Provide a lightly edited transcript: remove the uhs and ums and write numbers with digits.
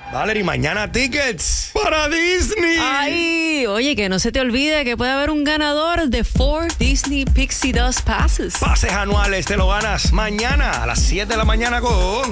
Valerie, mañana tickets para Disney. Ay, oye, que no se te olvide que puede haber un ganador de 4 Disney Pixie Dust Passes. Pases anuales te lo ganas mañana a las 7 de la mañana con